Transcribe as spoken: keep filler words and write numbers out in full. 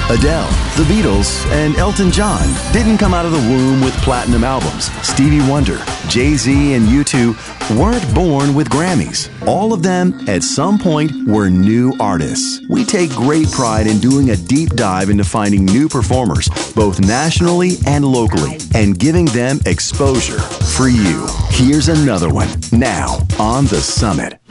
Adele, the Beatles, and Elton John didn't come out of the womb with platinum albums. Stevie Wonder, Jay-Z, and U two weren't born with Grammys. All of them, at some point, were new artists. We take great pride in doing a deep dive into finding new performers, both nationally and locally, and giving them exposure for you. Here's another one, now on The Summit.